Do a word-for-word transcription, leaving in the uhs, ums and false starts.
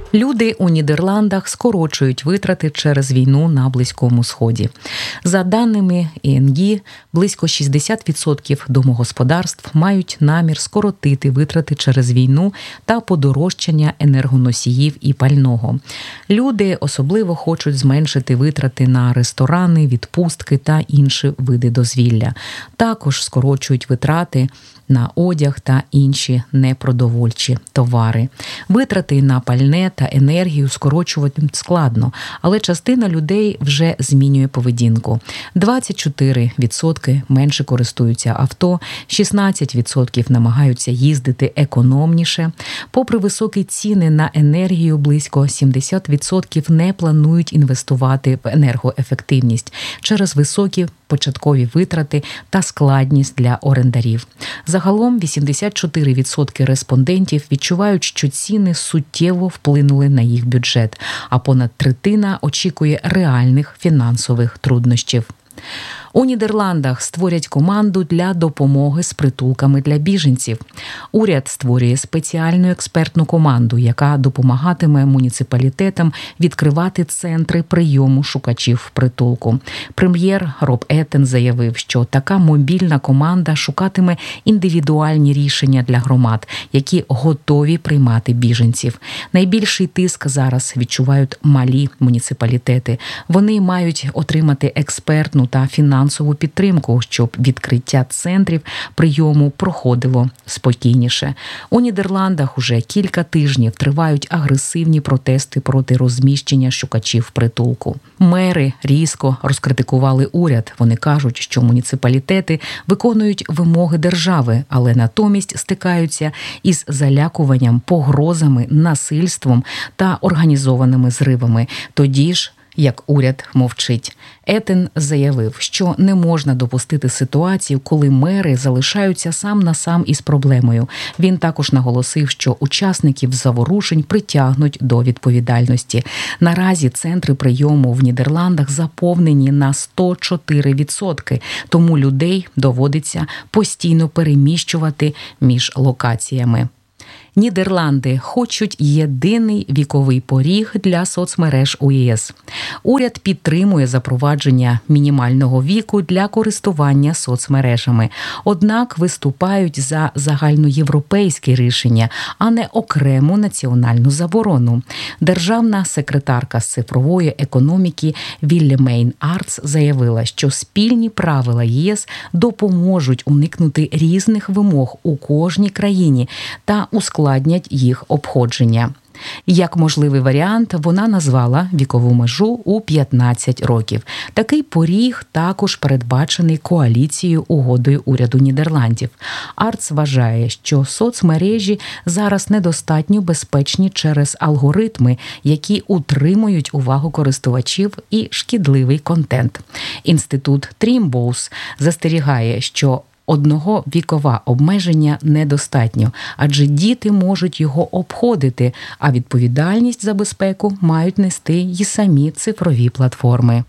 Люди у Нідерландах скорочують витрати через війну на Близькому Сході. За даними ай ен гі, близько шістдесят відсотків домогосподарств мають намір скоротити витрати через війну та подорожчання енергоносіїв і пального. Люди особливо хочуть зменшити витрати на ресторани, відпустки та інші види дозвілля. Також скорочують витрати на одяг та інші непродовольчі товари. Витрати на пальне та енергію скорочувати складно, але частина людей вже змінює поведінку. двадцять чотири відсотки менше користуються авто, шістнадцять відсотків намагаються їздити економніше. Попри високі ціни на енергію, близько сімдесят відсотків не планують інвестувати в енергоефективність через високі початкові витрати та складність для орендарів. Загалом вісімдесят чотири відсотки респондентів відчувають, що ціни суттєво вплинули на їх бюджет, а понад третина очікує реальних фінансових труднощів. У Нідерландах створять команду для допомоги з притулками для біженців. Уряд створює спеціальну експертну команду, яка допомагатиме муніципалітетам відкривати центри прийому шукачів притулку. Прем'єр Роб Етен заявив, що така мобільна команда шукатиме індивідуальні рішення для громад, які готові приймати біженців. Найбільший тиск зараз відчувають малі муніципалітети. Вони мають отримати експертну та фінансову фінансову підтримку, щоб відкриття центрів прийому проходило спокійніше. У Нідерландах уже кілька тижнів тривають агресивні протести проти розміщення шукачів притулку. Мери різко розкритикували уряд. Вони кажуть, що муніципалітети виконують вимоги держави, але натомість стикаються із залякуванням, погрозами, насильством та організованими зривами. Тоді ж, як уряд мовчить. Етен заявив, що не можна допустити ситуацію, коли мери залишаються сам на сам із проблемою. Він також наголосив, що учасників заворушень притягнуть до відповідальності. Наразі центри прийому в Нідерландах заповнені на сто чотири відсотки, тому людей доводиться постійно переміщувати між локаціями. Нідерланди хочуть єдиний віковий поріг для соцмереж у ЄС. Уряд підтримує запровадження мінімального віку для користування соцмережами. Однак виступають за загальноєвропейське рішення, а не окрему національну заборону. Державна секретарка з цифрової економіки Віллемейн Арц заявила, що спільні правила ЄС допоможуть уникнути різних вимог у кожній країні та ускладнять їх обходження. Як можливий варіант, вона назвала вікову межу у п'ятнадцять років. Такий поріг також передбачений коаліцією угодою уряду Нідерландів. Арц вважає, що соцмережі зараз недостатньо безпечні через алгоритми, які утримують увагу користувачів і шкідливий контент. Інститут Трімбоус застерігає, що одного вікова обмеження недостатньо, адже діти можуть його обходити, а відповідальність за безпеку мають нести й самі цифрові платформи.